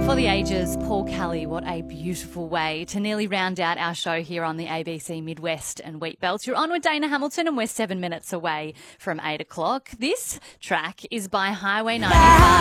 For the ages, Paul Kelly, what a beautiful way to nearly round out our show here on the ABC Midwest and Wheat Belt. You're on with Dana Hamilton and we're 7 minutes away from 8 o'clock. This track is by Highway 95.